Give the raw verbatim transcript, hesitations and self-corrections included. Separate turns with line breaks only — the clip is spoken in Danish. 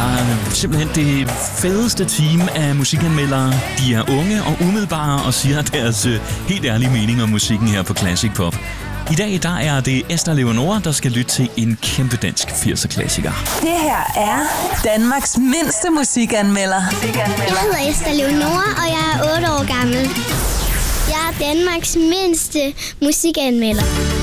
har simpelthen det fedeste team af musikanmeldere. De er unge og umiddelbare og siger deres øh, helt ærlige mening om musikken her på Classic Pop. I dag der er det Esther Leonora, der skal lytte til en kæmpe dansk firser-klassiker.
Det her er Danmarks mindste musikanmelder.
Jeg hedder Esther Leonora, og jeg er otte år gammel. Jeg er Danmarks mindste musikanmelder.